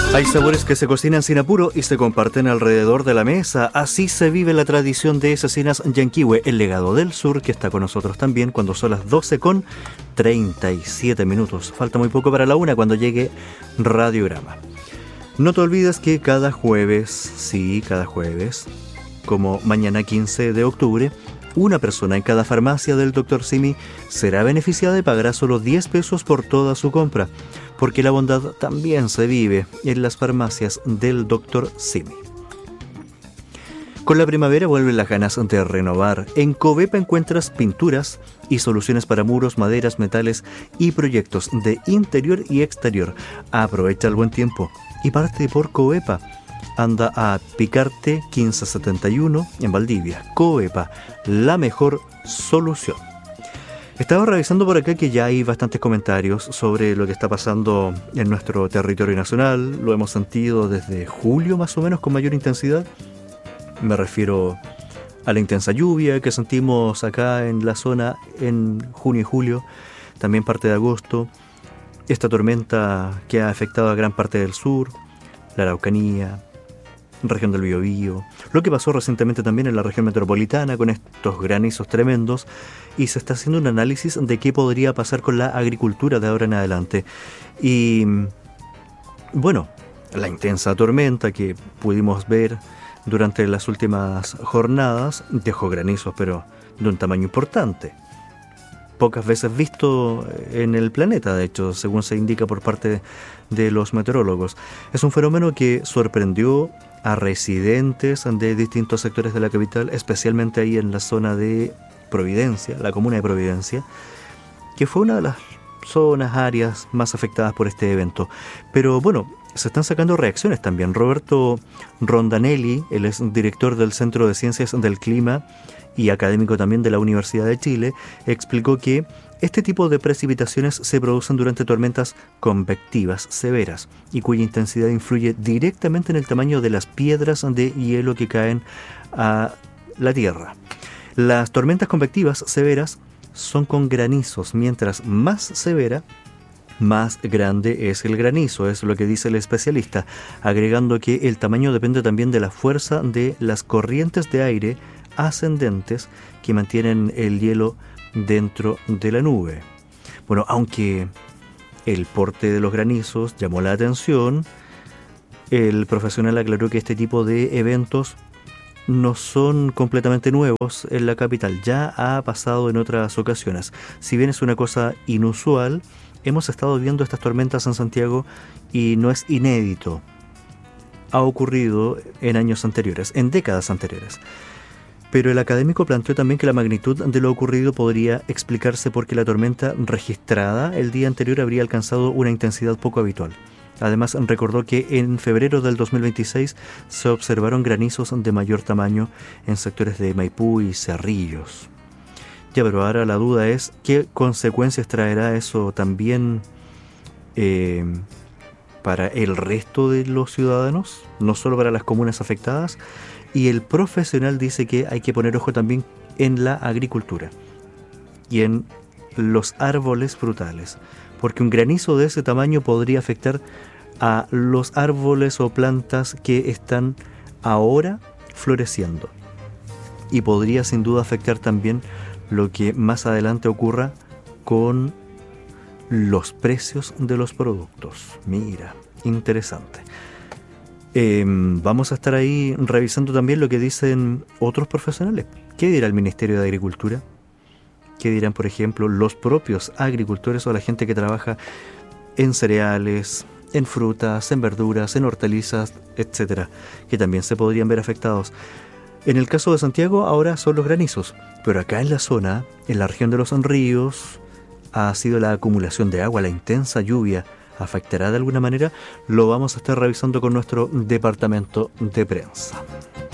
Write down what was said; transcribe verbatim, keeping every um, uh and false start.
Hay sabores que se cocinan sin apuro y se comparten alrededor de la mesa. Así se vive la tradición de Cecinas Llanquihue, el legado del sur, que está con nosotros también cuando son las doce con treinta y siete minutos. Falta muy poco para la una cuando llegue Radiograma. No te olvides que cada jueves, sí, cada jueves, como mañana quince de octubre, una persona en cada farmacia del doctor Simi será beneficiada y pagará solo diez pesos por toda su compra, porque la bondad también se vive en las farmacias del doctor Simi. Con la primavera vuelven las ganas de renovar. En Covepa encuentras pinturas y soluciones para muros, maderas, metales y proyectos de interior y exterior. Aprovecha el buen tiempo y parte por Covepa. Anda a Picarte quince setenta y uno en Valdivia. Covepa, la mejor solución. Estaba revisando por acá que ya hay bastantes comentarios sobre lo que está pasando en nuestro territorio nacional. Lo hemos sentido desde julio más o menos con mayor intensidad. Me refiero a la intensa lluvia que sentimos acá en la zona en junio y julio, también parte de agosto. Esta tormenta que ha afectado a gran parte del sur, la Araucanía, región del Biobío, lo que pasó recientemente también en la región metropolitana con estos granizos tremendos, y se está haciendo un análisis de qué podría pasar con la agricultura de ahora en adelante. Y bueno, la intensa tormenta que pudimos ver durante las últimas jornadas dejó granizos, pero de un tamaño importante, pocas veces visto en el planeta, de hecho, según se indica por parte de los meteorólogos. Es un fenómeno que sorprendió a residentes de distintos sectores de la capital, especialmente ahí en la zona de Providencia, la comuna de Providencia, que fue una de las zonas, áreas más afectadas por este evento. Pero bueno, se están sacando reacciones también. Roberto Rondanelli, él es director del Centro de Ciencias del Clima y académico también de la Universidad de Chile, explicó que este tipo de precipitaciones se producen durante tormentas convectivas severas y cuya intensidad influye directamente en el tamaño de las piedras de hielo que caen a la Tierra. Las tormentas convectivas severas son con granizos, mientras más severa, más grande es el granizo, es lo que dice el especialista, agregando que el tamaño depende también de la fuerza de las corrientes de aire ascendentes que mantienen el hielo dentro de la nube. Bueno, aunque el porte de los granizos llamó la atención, el profesional aclaró que este tipo de eventos no son completamente nuevos en la capital, ya ha pasado en otras ocasiones. Si bien es una cosa inusual, hemos estado viendo estas tormentas en Santiago y no es inédito. Ha ocurrido en años anteriores, en décadas anteriores. Pero el académico planteó también que la magnitud de lo ocurrido podría explicarse porque la tormenta registrada el día anterior habría alcanzado una intensidad poco habitual. Además, recordó que en febrero del dos mil veintiséis se observaron granizos de mayor tamaño en sectores de Maipú y Cerrillos. Ya, pero ahora la duda es qué consecuencias traerá eso también eh, para el resto de los ciudadanos, no solo para las comunas afectadas. Y el profesional dice que hay que poner ojo también en la agricultura y en los árboles frutales, porque un granizo de ese tamaño podría afectar a los árboles o plantas que están ahora floreciendo, y podría sin duda afectar también lo que más adelante ocurra con los precios de los productos. Mira, interesante. Eh, vamos a estar ahí revisando también lo que dicen otros profesionales. ¿Qué dirá el Ministerio de Agricultura? ¿Qué dirán, por ejemplo, los propios agricultores o la gente que trabaja en cereales, en frutas, en verduras, en hortalizas, etcétera, que también se podrían ver afectados? En el caso de Santiago ahora son los granizos, pero acá en la zona, en la región de los ríos, ha sido la acumulación de agua, la intensa lluvia. ¿Afectará de alguna manera? Lo vamos a estar revisando con nuestro departamento de prensa.